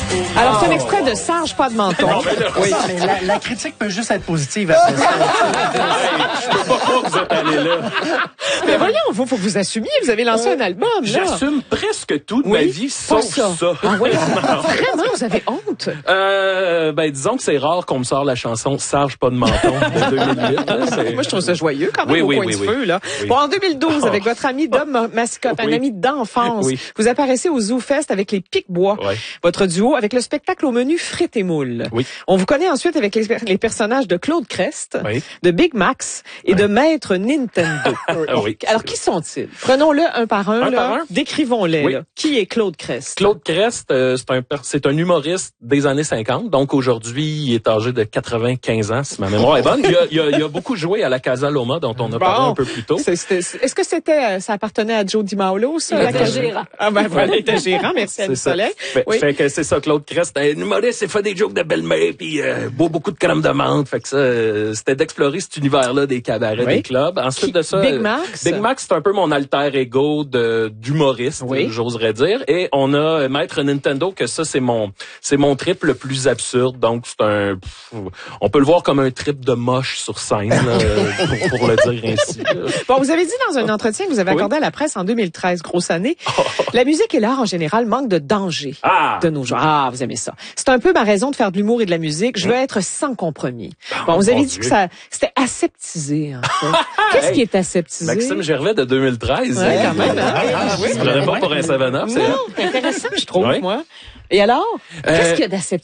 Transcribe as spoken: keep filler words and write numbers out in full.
Alors, c'est un extrait de Serge Pas de menton. Non, mais là, Oui, mais la, la critique peut juste être positive après ça. je peux pas croire que vous êtes allé là. Mais voyons, il faut, faut que vous assumiez. Vous avez lancé un album, là. J'assume presque tout de Oui, ma vie, sauf ça. ça. Ah oui? Vraiment, vous avez honte? Euh, ben, disons que c'est rare qu'on me sort la chanson Serge Pas de menton de deux mille huit. Là, c'est... Moi, je trouve ça joyeux quand même Oui, au oui, coin oui, du oui. feu, là. Oui. Bon, en deux mille douze, avec votre ami Dom Mascotte, un Oui. ami d'enfance, Oui. vous apparaissez au ZooFest avec les Pic-Bois, Ouais. votre duo, avec le spectacle au menu Frites et moules. Oui. On vous connaît ensuite avec les, les personnages de Claude Crest, Oui. de Big Max et de Maître Nintendo. Ah oui. Alors, qui sont-ils? Prenons-le un par un, Un là. par un? Décrivons-les, Oui. là. Qui est Claude Crest? Claude Crest, euh, c'est un per- c'est un humoriste des années cinquante. Donc aujourd'hui, il est âgé de quatre-vingt-quinze ans, si ma mémoire est bonne. Il a, il a, il a beaucoup joué à la Casa Loma, dont on a parlé Bon. un peu plus tôt. C'est- c'est- c'est- Est-ce que c'était, euh, ça appartenait à Joe DiMaolo, ça? Il la était Casa- gérant. Ah ben voilà, il était gérant, merci Annie C'est ça. Soleil. Fait, Oui. fait que c'est ça, Claude Crest, un humoriste, il fait des jokes de belle-mère, puis euh, boit beaucoup de crème de menthe. Fait que ça, euh, c'était d'explorer cet univers-là des cabarets, Oui. des clubs. Ensuite Qui- de ça, Big euh, Max? Big Max, c'est un peu mon alter ego de d'humoriste, Oui. j'oserais dire. Et on a euh, Maître Nintendo, que ça, c'est mon c'est mon trip le plus absurde. Donc c'est un, pff, on peut le voir comme un trip de moche sur scène, là, pour, pour le dire ainsi. là. Bon, vous avez dit dans un entretien que vous avez Oui. accordé à la presse en deux mille treize, grosse année, la musique et l'art en général manquent de danger Ah! de nos jours. Ah, vous aimez ça. C'est un peu ma raison de faire de l'humour et de la musique. Je veux être sans compromis. Bon, vous avez mon dit Dieu. que ça, c'était aseptisé, en fait. Qu'est-ce Hey, qui est aseptisé? Maxime Gervais de deux mille treize. Ouais, quand même, hein? Ah, Oui. Je prenais pas pour un seven up, c'est Non, c'est intéressant, je trouve, Oui. moi. Et alors? Qu'est-ce Euh, qu'il y a d'aseptisé?